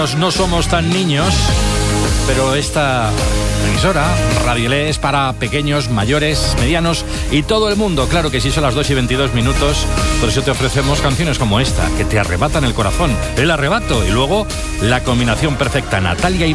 algunos no somos tan niños, pero esta emisora, Radio Lé, es para pequeños, mayores, medianos y todo el mundo. Claro que sí, son las 2:22. Por eso te ofrecemos canciones como esta, que te arrebatan el corazón. El arrebato y luego la combinación perfecta, Natalia y